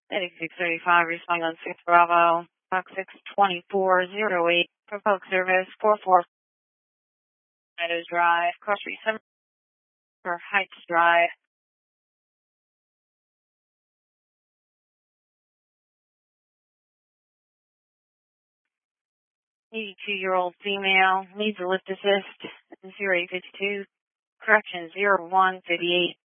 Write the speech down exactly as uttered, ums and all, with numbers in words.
eighty-six thirty-five, responding on six Bravo, Fox six twenty-four oh eight, proposed service four four Meadows Drive, Cross Street seven for Heights Drive. eighty-two-year-old female, needs a lift assist, zero eight fifty-two, correction zero one fifty-eight.